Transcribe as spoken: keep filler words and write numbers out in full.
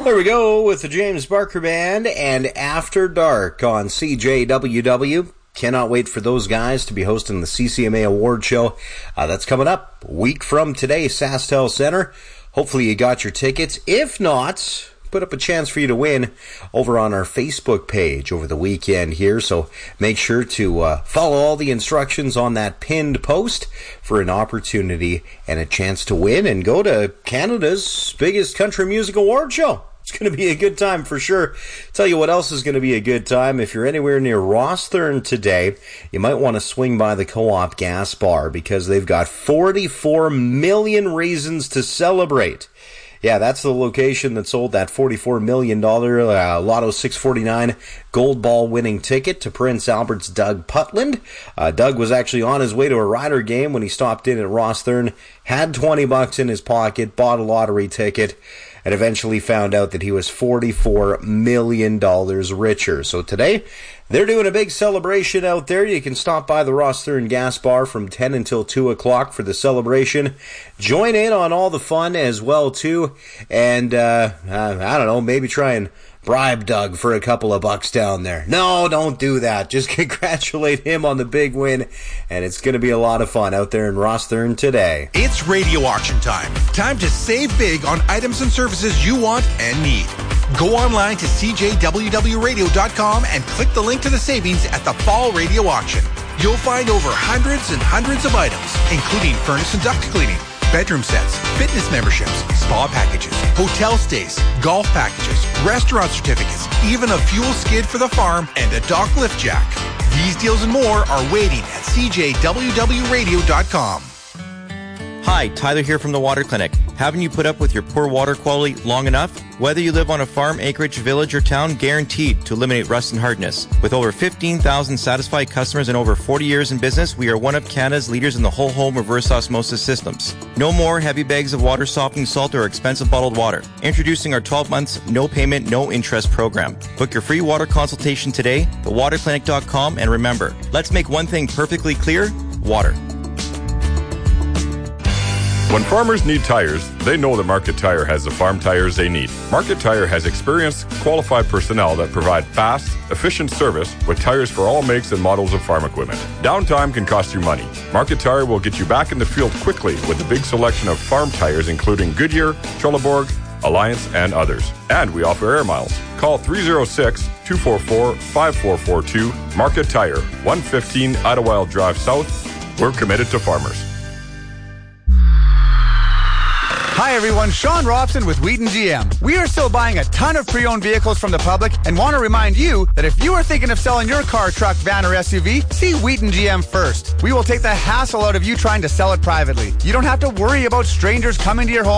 There we go with the James Barker Band and After Dark on C J W W. Cannot wait for those guys to be hosting the C C M A Award Show. Uh, that's coming up a week from today, SaskTel Center. Hopefully you got your tickets. If not, put up a chance for you to win over on our Facebook page over the weekend here. So make sure to uh, follow all the instructions on that pinned post for an opportunity and a chance to win and go to Canada's biggest country music award show. It's going to be a good time for sure. Tell you what else is going to be a good time. If you're anywhere near Rosthern today, you might want to swing by the Co-op Gas Bar because they've got forty-four million reasons to celebrate. Yeah, that's the location that sold that forty-four million dollars uh, Lotto six forty-nine Gold Ball winning ticket to Prince Albert's Doug Putland. Uh, Doug was actually on his way to a Rider game when he stopped in at Rosthern, had twenty bucks in his pocket, bought a lottery ticket, and eventually found out that he was forty-four million dollars richer. So today, they're doing a big celebration out there. You can stop by the Rosthern Gas Bar from ten until two o'clock for the celebration. Join in on all the fun as well, too. And, uh, uh, I don't know, maybe try and bribe Doug for a couple of bucks down there. No, don't do that. Just congratulate him on the big win, and it's going to be a lot of fun out there in Rosthern today. It's radio auction time. Time to save big on items and services you want and need. Go online to c j w w radio dot com and click the link to the savings at the Fall Radio Auction. You'll find over hundreds and hundreds of items, including furnace and duct cleaning, bedroom sets, fitness memberships, spa packages, hotel stays, golf packages, restaurant certificates, even a fuel skid for the farm, and a dock lift jack. These deals and more are waiting at c j w w radio dot com. Hi, Tyler here from the Water Clinic. Haven't you put up with your poor water quality long enough? Whether you live on a farm, acreage, village, or town, guaranteed to eliminate rust and hardness. With over fifteen thousand satisfied customers and over forty years in business, we are one of Canada's leaders in the whole home reverse osmosis systems. No more heavy bags of water softening salt or expensive bottled water. Introducing our twelve months, no payment, no interest program. Book your free water consultation today, the water clinic dot com, and remember, let's make one thing perfectly clear, water. When farmers need tires, they know that Market Tire has the farm tires they need. Market Tire has experienced, qualified personnel that provide fast, efficient service with tires for all makes and models of farm equipment. Downtime can cost you money. Market Tire will get you back in the field quickly with a big selection of farm tires including Goodyear, Trelleborg, Alliance, and others. And we offer air miles. Call three oh six, two four four, five four four two. Market Tire, one fifteen Idlewild Drive South. We're committed to farmers. Hi everyone, Sean Robson with Wheaton G M. We are still buying a ton of pre-owned vehicles from the public and want to remind you that if you are thinking of selling your car, truck, van, or S U V, see Wheaton G M first. We will take the hassle out of you trying to sell it privately. You don't have to worry about strangers coming to your home